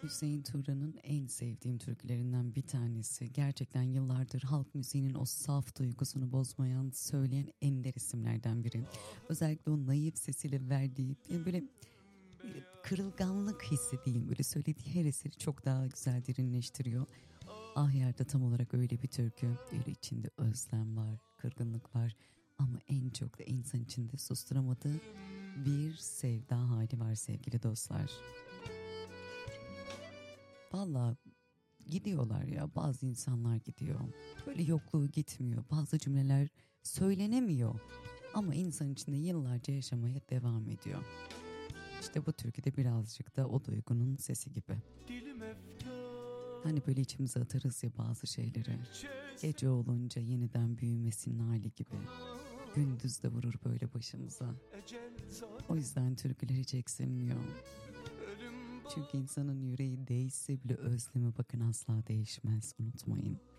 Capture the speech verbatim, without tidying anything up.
Hüseyin Turan'ın en sevdiğim türkülerinden bir tanesi. Gerçekten yıllardır halk müziğinin o saf duygusunu bozmayan, söyleyen ender isimlerden biri. Özellikle o naif sesiyle verdiği böyle kırılganlık hissi diyeyim. Böyle söylediği her eseri çok daha güzel derinleştiriyor. Ah Yer'de tam olarak öyle bir türkü. Öyle içinde özlem var, kırgınlık var. Ama en çok da insan içinde susturamadığı bir sevda hali var sevgili dostlar. Vallahi gidiyorlar ya, bazı insanlar gidiyor. Böyle yokluğu gitmiyor. Bazı cümleler söylenemiyor. Ama insan içinde yıllarca yaşamaya devam ediyor. İşte bu türküde birazcık da o duygunun sesi gibi. Hani böyle içimize atarız ya bazı şeyleri. Gece olunca yeniden büyümesinin hali gibi. Gündüz de vurur böyle başımıza. O yüzden türküler hiç eksilmiyor. Çünkü insanın yüreği değişse bile özlemi bakın asla değişmez, unutmayın.